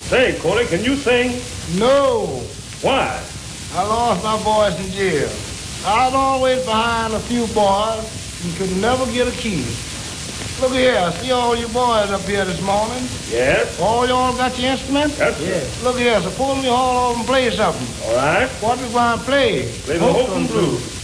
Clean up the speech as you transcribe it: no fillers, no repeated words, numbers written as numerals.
Say, Corey, can you sing? No. Why? I lost my voice in jail. I was always behind a few boys and could never get a key. Look here, see all you boys up here this morning? Yes? All y'all got your instruments? Yes, sir. Look here, suppose we all of them play something. All right. What we want to play? Play the Hope and Blues.